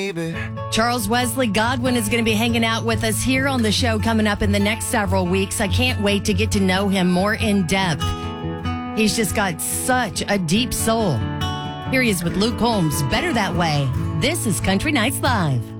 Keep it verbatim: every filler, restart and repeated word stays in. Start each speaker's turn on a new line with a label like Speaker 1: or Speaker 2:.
Speaker 1: baby.
Speaker 2: Charles Wesley Godwin is going to be hanging out with us here on the show coming up in the next several weeks. I can't wait to get to know him more in depth. He's just got such a deep soul. Here he is with Luke Holmes, Better That Way. This is Country Nights Live.